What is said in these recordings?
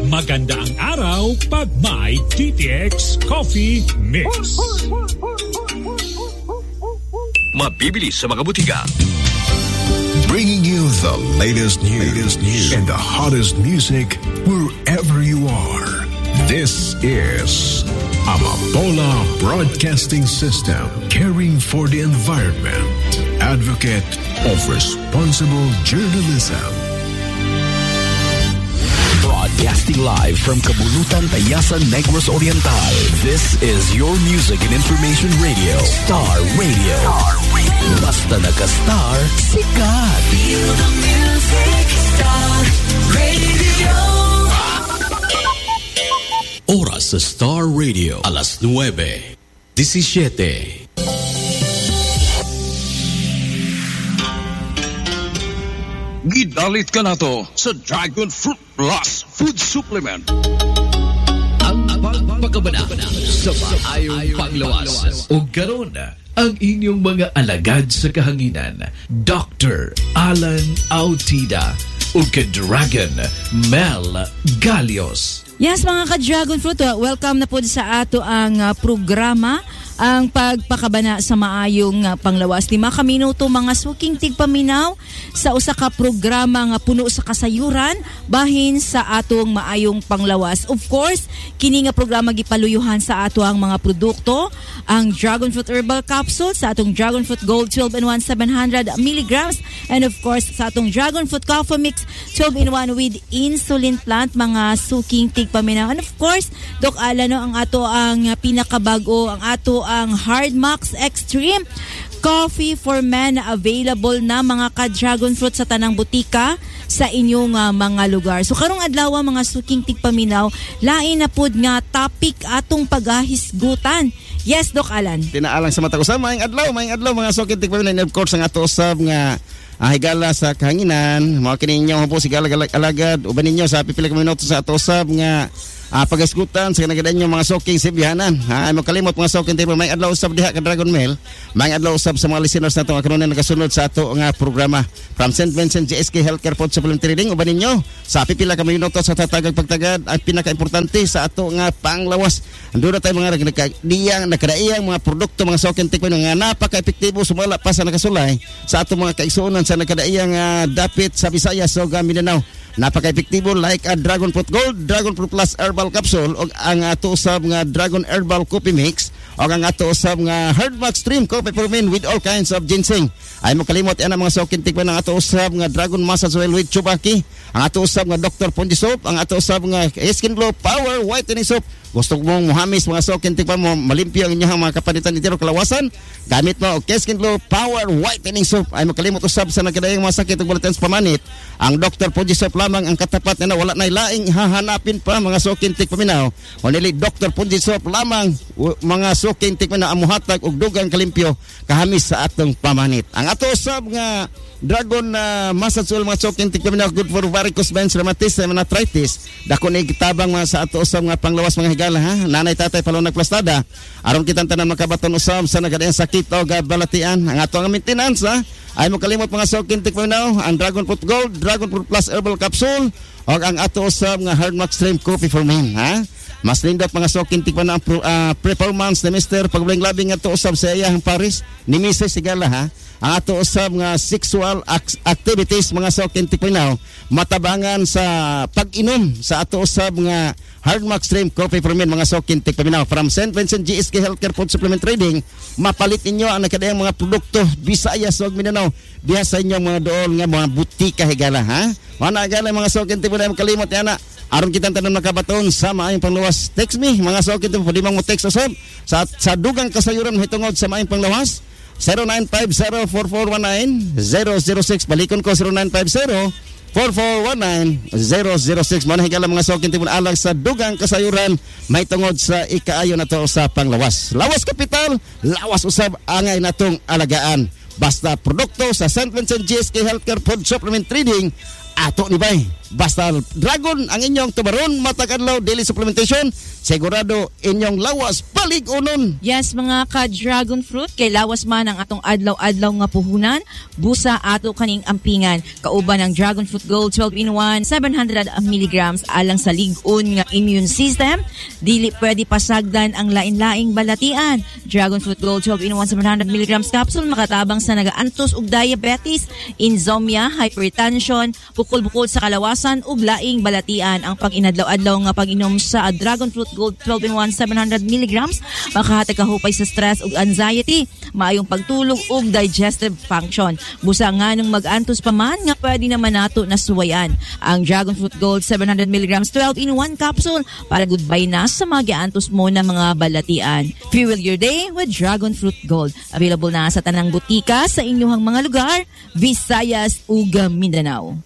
Maganda ang araw pag may TTX Coffee Mix. Mabibili sa mga butika. Bringing you the latest news and the hottest music wherever you are. This is Amapola Broadcasting System, caring for the environment, advocate of responsible journalism. Broadcasting live from Kabulutan, Tayasan, Negros Oriental. This is your music and information radio, Star Radio. Basta naka-star, sikat. Feel the music, Star Radio. Oras sa Star Radio, alas 9:17. Gidalit ka na to sa Dragon Fruit Plus Food Supplement. Ang pagkabana sa maayong panglawas. O karon ang inyong mga alagad sa kahanginan, Dr. Alan Autida o ka-Dragon Mel Galios. Yes, mga ka-Dragon Fruit, welcome na po sa ato ang programa, ang pagpakabana sa maayong panglawas. 5 ka minuto mga suking tigpaminaw sa usa ka programa nga puno sa kasayuran bahin sa atong maayong panglawas. Of course, kini nga programa gipaluyuhan sa ato ang mga produkto, ang Dragon Fruit Herbal Capsule, sa atong Dragon Fruit Gold 12-in-1 700 milligrams, and of course sa atong Dragon Fruit Coffee Mix 12-in-1 with insulin plant, mga suking tigpaminaw. And of course, Doc Alan, ang ato ang pinakabago, ang ato ang Hard Max Extreme Coffee for Men, available na mga ka-Dragon Fruit sa tanang butika sa inyong mga lugar. So karong adlaw mga suking tigpaminaw, lain na pud nga topic atong paghahisgutan. Yes, Doc Alan. Tinaalang sa mata ko sa maayong adlaw mga suking tigpaminaw, and of course ang ato usab nga higala sa kahanginan, mga kininyo po sigalag-alagad uban ninyo sa pipila ka minuto sa ato usab nga pagaskutan sa kanagadan yung mga soking sibihanan. Ay makalimot mga soking tipo may adlaw usab diha ka Dragon Mail, may adlaw usab sa mga listeners nato nga kanunan nagasunod sa ato nga programa from St. Vincent GSK Healthcare Food Supplement Trading. Uban ninyo sa pipila ka minuto sa tatagag pagtagad ang pinaka-importante sa ato nga panglawas. Ando na tayo mga nakadaiyang mga produkto mga soking tipo nga napaka-epektibo sumala pa sa nakasulay sa ato mga kaigsuonan sa nakadaiyang dapit sa Visayas o Mindanao. Napaka-epektibo like a Dragon Fruit Gold, Dragon Fruit Plus Herbal Capsule, o ang ato usab nga Dragon Herbal Coffee Mix, o ang ato usab nga Hard Max Stream Coffee for Men with all kinds of ginseng. Ay mo kalimot yan ang mga sokintik ng ato usab nga Dragon Massage Oil with Chubaki, ang ato usab nga Dr. Ponji Soap, ang ato usab nga Skin Glow Power Whitening Soap. Gusto mong muhamis mga sokintik pa mo malimpyo ang inyong mga kapanitan itiro kalawasan, gamit mo og Skin Glow Power Whitening Soap. Ay mo kalimot usab sa nagkadayang mga sakit ug balatan sa pamanit, ang Dr. Ponji Soap lamang ang katapat na wala na laing hahanapin pa mga sokintik paminaw. Only Dr. Ponji Soap lamang mga sokintik paminaw ang muhatag og dugang kalimpyo kahamis sa atong pamanit. Ang ato usab nga Dragon Massage Oil mga sokintik paminaw, good for varicose veins, rheumatism and arthritis. Dako ni gitabang mga sa ato usab nga panglawas mga higala ha. Nanay tatay palong nagplastada aron kitang tanan makabaton usab sa nagadayang sakit o balatian. Ang ato nga maintenance ha. Ay mo kalimot mga sokintik paminaw, ang Dragon Fruit Gold, Dragon Fruit Plus Herbal Capsule, o ang ato usab nga Hard Max Stream Coffee for Men ha. Mas lindot mga sokintik paminaw ang performance ni Mr. Pagbuling-labing ato usab sa iyang Paris ni Mrs. Sigala ha. Ang ato usab nga sexual activities mga sokintik paminaw matabangan sa pag-inom sa ato usab nga Hard Max Stream Coffee for Men mga sokintik paminaw from St. Vincent GSK Healthcare Food Supplement Trading. Mapalit ninyo ang nakadayang mga produkto Visayas ug Mindanao diha sa inyong mga dool nga mga butika higala ha. Mana gala mga sokintik paminaw kalimot yana aron kitang tanan makabaton sa maayong panglawas. Text me mga sokintik pwede mang mo text usab sa dugang kasayuran hitungod sa maayong panglawas 0950-4419-006. Balikon ko 0950-4419-006. Manahigala mga sokin tipon alag sa dugang kasayuran may tungod sa ikaayo na to sa panglawas. Lawas kapital, lawas usab angay natong alagaan. Basta produkto sa St. Vincent GSK Healthcare Food Supplement Trading, ato ni bay Basta Dragon ang inyong tubaron matag adlaw daily supplementation, sigurado inyong lawas balig unon. Yes, mga ka-dragon fruit, kay lawas man ang atong adlaw-adlaw nga puhunan, busa ato kaning ampingan. Kauban ng Dragon Fruit Gold 12-in-1, 700 mg alang sa ligon nga immune system. Dili pwede pasagdan ang lain-laing balatian. Dragon Fruit Gold 12-in-1, 700 mg capsule makatabang sa nagaantos og diabetes, insomnia, hypertension, bukol-bukol sa kalawasan ug laing balatian. Ang pag-inadlaw-adlaw nga pag-inom sa Dragon Fruit Gold 12-in-1, 700 mg makahatag kahupay sa stress ug anxiety, maayong pagtulog ug digestive function. Busa nga nung mag-antos pa man nga pwede naman nato nasuwayan ang Dragon Fruit Gold 700 mg 12-in-1 capsule para goodbye na sa mga giantos mo na mga balatian. Fuel your day with Dragon Fruit Gold. Available na sa tanang butika sa inyong mga lugar, Visayas ug Mindanao.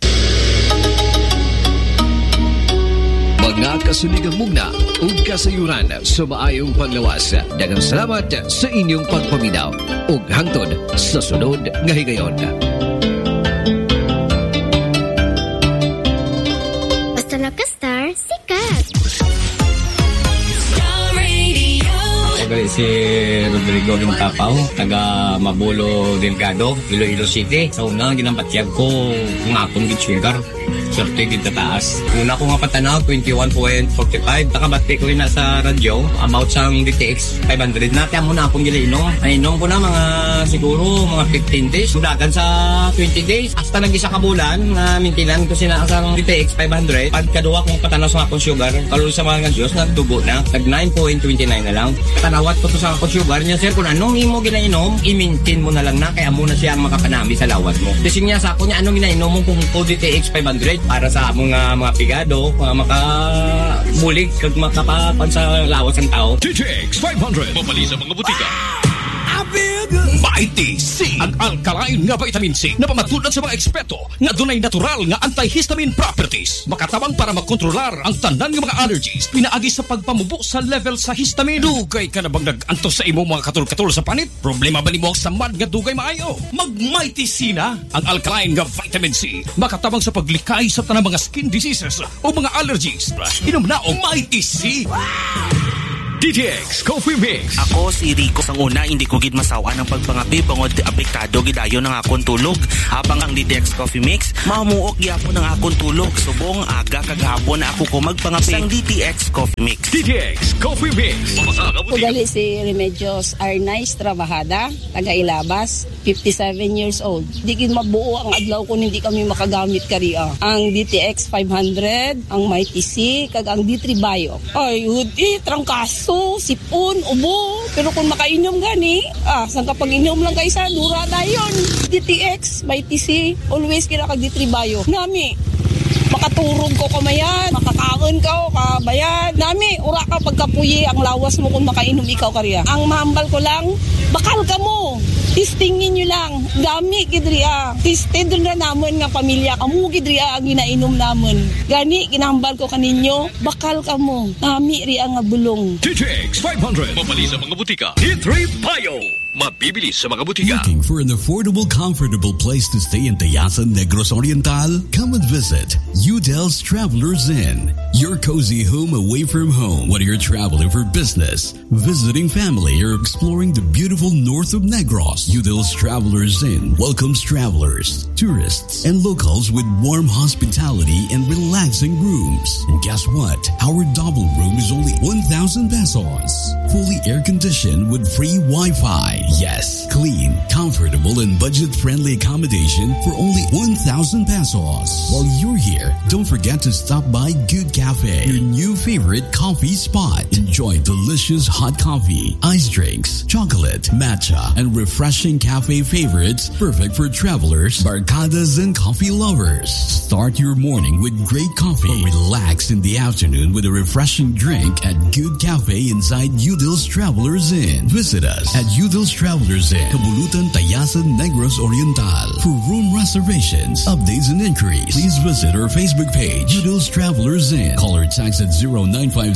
Mga kasunigang mugna ug kasayuran sa maayong panglawas. Daghang salamat sa inyong pagpaminaw ug hangtod sa sunod nga higayon. Basta naka-star, sikat! Si Rodrigo Lintapaw, taga Mabulo Delgado, Iloilo City. Sa una, ginampatyag ko kung akong gitsugar. Swerte gitataas. Una ko nga patanaw, 21.45. Nakabati ko rin sa radyo about sa DTX 500. Natiyang mo na akong gilinom. Nainom ko na mga siguro mga 15 days. Sudagan sa 20 days. Hasta nag-isa ka bulan na mintilan ko sina sa DTX 500. Pagkaduwa kong patanaw sa akong sugar, kalul sa mga Diyos, nagtubo na. Nag 9.29 na lang. Tanawat ko to sa akong sugar niya, sir, kung anong imo ginainom, i-maintain mo na lang na, kaya muna siya ang makakanami sa lawat mo. Kasi niya sa ako niya, anong ginainom mo kung DTX 500 para sa mga pigado, makabulig, kag makapapan sa lawas ng tao. DTX 500, mapali sa mga butika. Mighty C, ang alkaline nga vitamin C na pamatulad sa mga eksperto nga dunay natural nga antihistamine properties. Makatabang para makontrolar ang tanan ng mga allergies pinaagi sa pagpamubo sa level sa histamine. Dugay ka na bang nag-antos sa imo mga katul-katul sa panit? Problema ba nimo sa samad nga dugay maayo? Mag Mighty C na, ang alkaline nga vitamin C. Makatabang sa paglikay sa tanang mga skin diseases o mga allergies. Inom na og Mighty C. DTX Coffee Mix. Ako si Rico. Sang una, hindi ko gid masawa ng pagpangapi bangod apektado gidayon ng akong tulog. Habang ang DTX Coffee Mix, mamuok gyapon ng akong tulog. Subong aga kagahapon ako ko magpangapi sang DTX Coffee Mix. DTX Coffee Mix. Ugali si Remedios Arnaiz Trabajada, taga Ilabas, 57 years old. Di gid mabuo ang adlaw kung hindi kami makagamit kariya. Ang DTX 500, ang Mighty C, kag ang D3 Bio. Ay, hudi, trangkas. Sipon, ubo. Pero kung makainom gani, saan kapag inom lang kayo sa dura dayon. DTX, Mighty C, always kira kag D3 Bio. Nami, makaturog ko kamayan, makakaon ka, kabayan. Nami, ura ka pagkapuyi ang lawas mo kung makainom ikaw kariya. Ang mahambal ko lang, bakal ka mo. Testingin nyo lang. Gami, gidriya. Tested na naman nga pamilya. Kamu, gidriya, ang ginainom naman. Gani, ginahambal ko kaninyo, bakal ka mo. Nami, riya nga bulong. DTX 500. Mapali sa mga butika. D3 Bio. Mabibili sa mga butika. Looking for an affordable, comfortable place to stay in Tayasan, Negros Oriental? Come and visit Udel's Travelers Inn. Your cozy home away from home. Whether you're traveling for business, visiting family, or exploring the beautiful north of Negros, Udel's Travelers Inn welcomes travelers, tourists, and locals with warm hospitality and relaxing rooms. And guess what? Our double room is only 1,000 pesos. Fully air-conditioned with free Wi-Fi. Yes, clean, comfortable, and budget-friendly accommodation for only 1,000 pesos. While you're here, don't forget to stop by Good Cafe, your new favorite coffee spot. Enjoy delicious hot coffee, ice drinks, chocolate, matcha, and refreshing cafe favorites perfect for travelers, barcadas, and coffee lovers. Start your morning with great coffee or relax in the afternoon with a refreshing drink at Good Cafe inside Udel's Travelers Inn. Visit us at Udel's Travelers Inn, Kabulutan, Tayasan, Negros Oriental. For room reservations, updates, and inquiries, please visit our Facebook page, Udel's Travelers Inn. Call or text at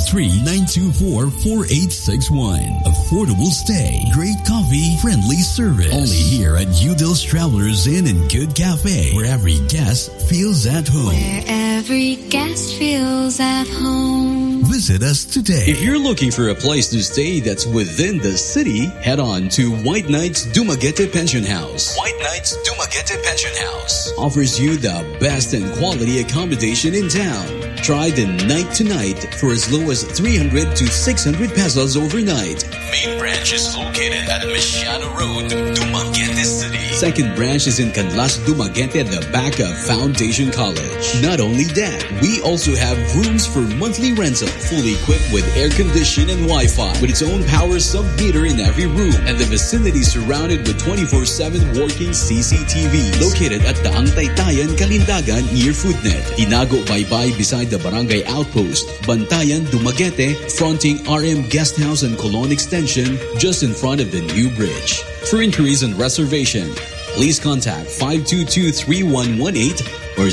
0924-4861. Affordable stay, great coffee, friendly service. Only here at Udill's Travelers Inn and Good Cafe, where every guest feels at home. Where every guest feels at home. Visit us today. If you're looking for a place to stay that's within the city, head on to White Knights Dumaguete Pension House. White Knights Dumaguete Pension House offers you the best and quality accommodation in town. Try the night to night for as low as 300 to 600 pesos overnight. Main branch is located at Mesiano Road, Dumaguete City. Second branch is in Canlas, Dumaguete at the back of Foundation College. Not only that, we also have rooms for monthly rental, fully equipped with air condition and Wi-Fi, with its own power sub-meter in every room, and the vicinity surrounded with 24/7 working CCTV. Located at Daang Taytayan, Kalindagan, near Foodnet. Inago Baybay beside the Barangay Outpost. Bantayan, Dumaguete, fronting RM Guest House and Colon Extension, just in front of the new bridge. For inquiries and reservation, please contact 522-3118 or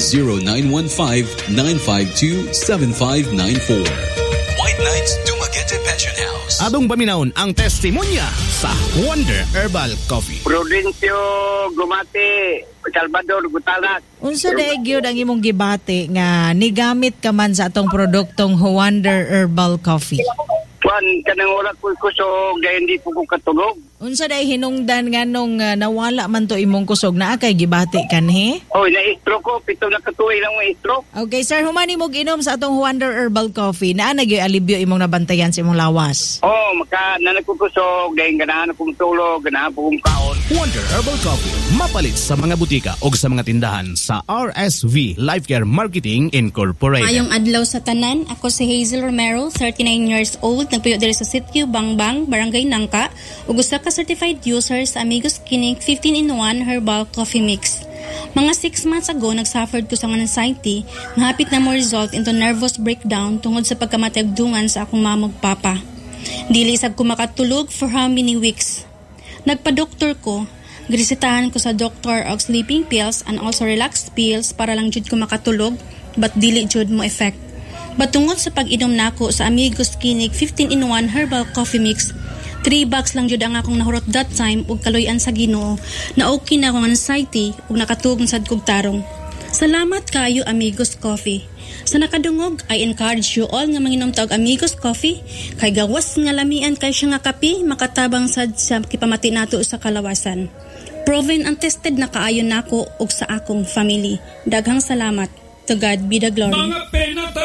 0915-952-7594. White Knights Dumaguete Pension House. Adong paminawon ang testimonya sa Wonder Herbal Coffee. Prudencio Gumati, Salvador Gutalat. Unsa daig gyud ang imong gibati nga nigamit ka man sa atong produktong Wonder Herbal Coffee? Juan, kanang wala ko kusog, gaya hindi po ko katulog. Unsa day hinungdan nga nung nawala man to imong kusog na kay gibati kanhi? Oh, na-stroke ko, pito na katuloy lang mo stroke. Okay, sir, humani mo ginom sa atong Wonder Herbal Coffee. Naa nagyoy alibyo imong nabantayan sa imong lawas. Oh, maka nanagkukusog, dahil ganahan akong tulog, ganahan po kong kaon. Wonder Herbal Coffee, mapalit sa mga butika o sa mga tindahan sa RSV Life Care Marketing Incorporated. Mayong adlaw sa tanan, ako si Hazel Romero, 39 years old, nagpuyo diri sa Sitio Bangbang, Barangay Nangka, ug usa ka certified user sa Amigos Clinic 15-in-1 Herbal Coffee Mix. Mga 6 months ago, nagsuffered ko sa anxiety nga hapit na mo result into nervous breakdown tungod sa pagkamatagdungan sa akong mamag papa. Dili isab ko makatulog for how many weeks. Nagpa-doktor ko, girisitahan ko sa doktor og sleeping pills and also relax pills para lang jud ko makatulog, but dili jud mo effect. Batungod sa pag-inom nako sa Amigos Clinic 15-in-1 Herbal Coffee Mix, 3 bucks lang jud ang akong nahurot that time ug kaloy-an sa Ginoo na okay na akong anxiety ug nakatug sad kog tarong. Salamat kaayo Amigos Coffee. Sa nakadungog, I encourage you all nga manginom ta og Amigos Coffee kay gawas nga lamian kay siya nga kape makatabang sad sa kipamati nato sa kalawasan. Proven and tested na kaayo nako ug sa akong family. Daghang salamat. To God be the glory. Mga penata!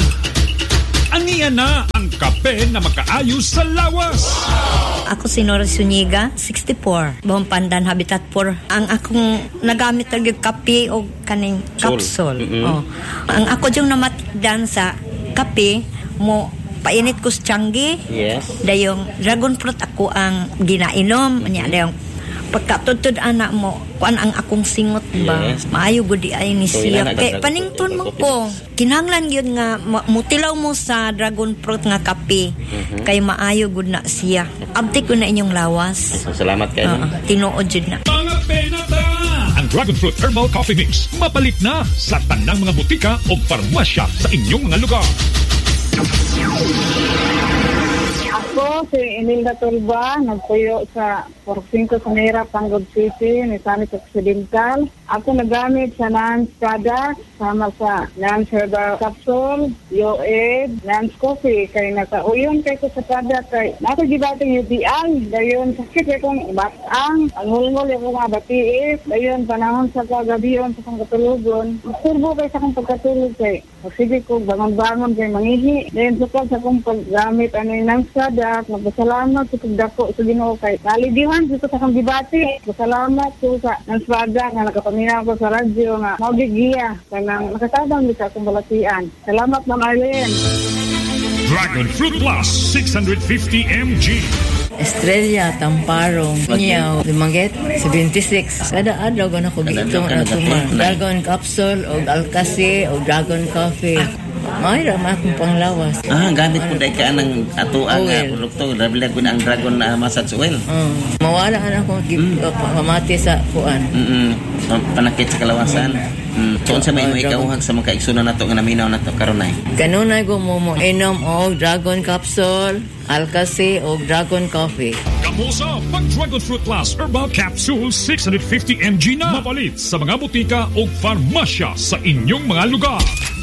Aniya na ang kape na makaayos sa lawas. Ako si Nora Zuniga, 64. Buong Pandan, Habitat 4. Ang akong nagamit talaga kape o kaning capsule. Oh. Ang ako yung namatdan sa kape mo, painit ko sa Changi. Yes. Dayong dragon fruit ako ang ginainom. Dayong pagkatutod anak mo, kuan ang akong singot ba? Yes. Maayo gudi ay ni siya. Kay panington mo ko. Kinahanglan yun nga mutilaw mo sa dragon fruit nga kape. Kay maayo gud na siya. Abti ko na inyong lawas. Salamat kayo. Tinuod jud na. Mga penata! Ang Dragon Fruit Herbal Coffee Mix mapalit na sa tanang mga butika o parmasya sa inyong mga lugar. Ako, si Imelda Turba, nagpuyo sa 45 Sanera, Panggod City, Nisanit Occidental. Ako nagamit sa NANS product, sama sa NANS Herbal Capsule, Yoed, NANS Coffee. Kaya nakauyon kay ko sa product, kay nakagibatang UTI. Dayon, sakit akong batang, ang hulngol akong mga batiis. Dayon, panahon sa kagabiyon sa kong katulugon. Turbo kay sa kong pagkatulog kay. Sige ko, bangon-bangon kay mangihi. Dayon, sukal sa kong paggamit ano yung NANS product. Magpasalamat sa pagdako sa Ginoo kay kalidihan dito sa kong gibati. Pasalamat ko sa NANS product na nakapaminaw ko sa radyo nga maugigiya kanang nakatabang di sa akong balatian. Salamat Ma'am Arlene. Dragon Fruit Plus 650 mg. Estrella, Tamparong, Niyaw, Dumaguete, 76. Kada adlaw ko na ko dito na tuma. Dragon Capsule o Alcasi o Dragon Coffee. Mayra akong panglawas. Gamit po dahil ka ng ato ang produkto. Labilag ko na ang Dragon Massage Oil. Mawala na akong pamati sa kuan. Panakit sa kalawasan. Tuon sa may ikauhag sa mga kaigsunan na ito nga naminaw na ito karunay. Kanunay ko mo inom og Dragon Capsule, Alkace og Dragon Coffee. Kamusa pag Dragon Fruit Plus Herbal Capsule 650 mg na mapalit sa mga butika o farmasya sa inyong mga lugar.